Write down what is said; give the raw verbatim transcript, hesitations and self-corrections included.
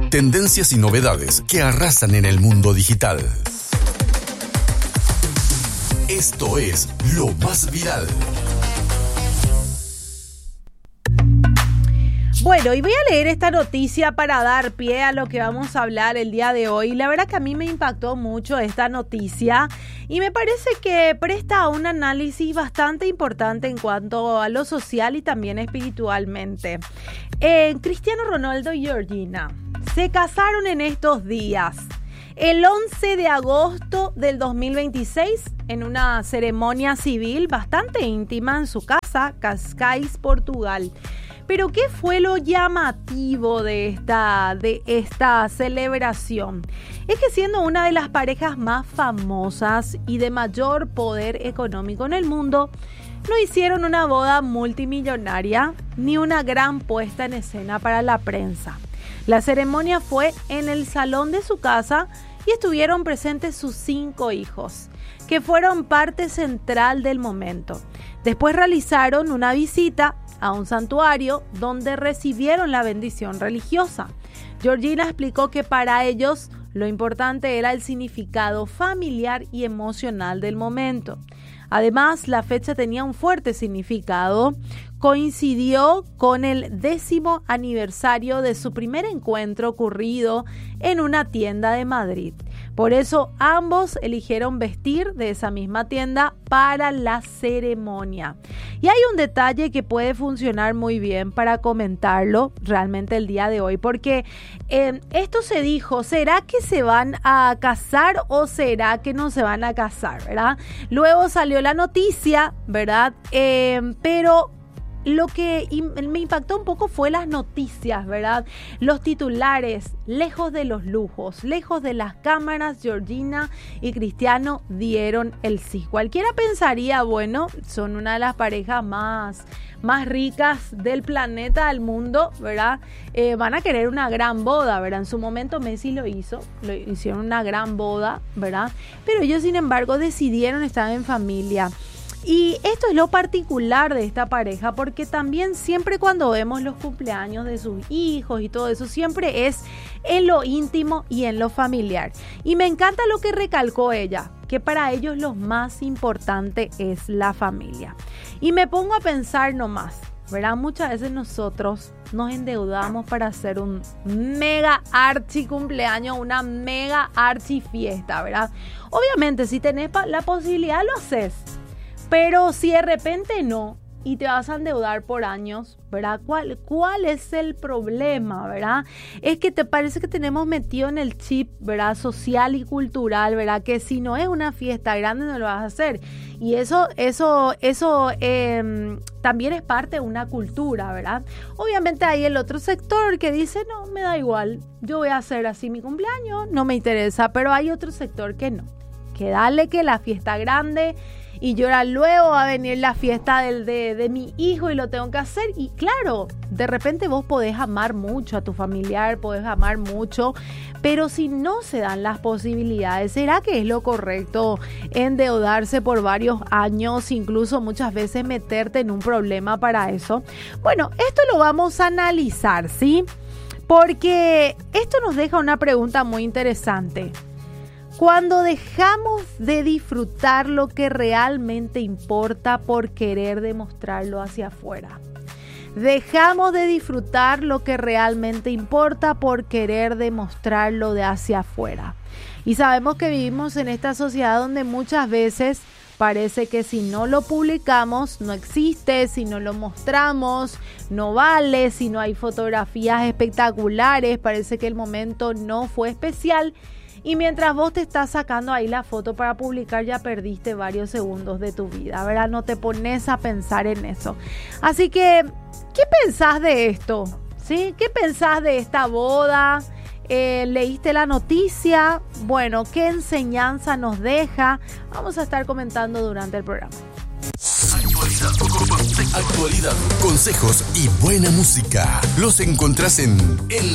Tendencias y novedades que arrasan en el mundo digital. Esto es Lo Más Viral. Bueno, y voy a leer esta noticia para dar pie a lo que vamos a hablar el día de hoy. La verdad que a mí me impactó mucho esta noticia y me parece que presta un análisis bastante importante en cuanto a lo social y también espiritualmente. Eh, Cristiano Ronaldo y Georgina se casaron en estos días. El once de agosto del dos mil veintiséis, en una ceremonia civil bastante íntima en su casa, Cascais, Portugal. Pero ¿qué fue lo llamativo de esta, de esta celebración? Es que siendo una de las parejas más famosas y de mayor poder económico en el mundo, no hicieron una boda multimillonaria ni una gran puesta en escena para la prensa. La ceremonia fue en el salón de su casa y estuvieron presentes sus cinco hijos, que fueron parte central del momento. Después realizaron una visita a un santuario donde recibieron la bendición religiosa. Georgina explicó que para ellos lo importante era el significado familiar y emocional del momento. Además, la fecha tenía un fuerte significado. Coincidió con el décimo aniversario de su primer encuentro ocurrido en una tienda de Madrid. Por eso ambos eligieron vestir de esa misma tienda para la ceremonia. Y hay un detalle que puede funcionar muy bien para comentarlo realmente el día de hoy, porque eh, esto se dijo, ¿será que se van a casar o será que no se van a casar, verdad? Luego salió la noticia, ¿verdad? Eh, pero lo que me impactó un poco fue las noticias, ¿verdad? Los titulares, lejos de los lujos, lejos de las cámaras, Georgina y Cristiano dieron el sí. Cualquiera pensaría, bueno, son una de las parejas más, más ricas del planeta, del mundo, ¿verdad? Eh, van a querer una gran boda, ¿verdad? En su momento Messi lo hizo, lo hicieron una gran boda, ¿verdad? Pero ellos, sin embargo, decidieron estar en familia. Y esto es lo particular de esta pareja, porque también siempre cuando vemos los cumpleaños de sus hijos y todo eso, siempre es en lo íntimo y en lo familiar. Y me encanta lo que recalcó ella, que para ellos lo más importante es la familia. Y me pongo a pensar nomás, ¿verdad? Muchas veces nosotros nos endeudamos para hacer un mega archi cumpleaños, una mega archi fiesta, ¿verdad? Obviamente, si tenés la posibilidad, lo haces. Pero si de repente no y te vas a endeudar por años, ¿verdad? ¿Cuál, cuál es el problema, verdad? Es que te parece que tenemos metido en el chip, ¿verdad? Social y cultural, ¿verdad? Que si no es una fiesta grande no lo vas a hacer. Y eso, eso, eso eh, también es parte de una cultura, ¿verdad? Obviamente hay el otro sector que dice, no, me da igual, yo voy a hacer así mi cumpleaños, no me interesa. Pero hay otro sector que no, que dale que la fiesta grande. Y yo ahora luego va a venir la fiesta del, de, de mi hijo y lo tengo que hacer. Y claro, de repente vos podés amar mucho a tu familiar, podés amar mucho, pero si no se dan las posibilidades, ¿será que es lo correcto endeudarse por varios años, incluso muchas veces meterte en un problema para eso? Bueno, esto lo vamos a analizar, ¿sí? Porque esto nos deja una pregunta muy interesante. Cuando dejamos de disfrutar lo que realmente importa por querer demostrarlo hacia afuera. Dejamos de disfrutar lo que realmente importa por querer demostrarlo de hacia afuera. Y sabemos que vivimos en esta sociedad donde muchas veces parece que si no lo publicamos no existe, si no lo mostramos no vale, si no hay fotografías espectaculares, parece que el momento no fue especial. Y mientras vos te estás sacando ahí la foto para publicar, ya perdiste varios segundos de tu vida, ¿verdad? No te pones a pensar en eso. Así que, ¿qué pensás de esto? ¿Sí? ¿Qué pensás de esta boda? Eh, ¿Leíste la noticia? Bueno, ¿qué enseñanza nos deja? Vamos a estar comentando durante el programa. Actualidad, actualidad, consejos y buena música. Los encontrás en El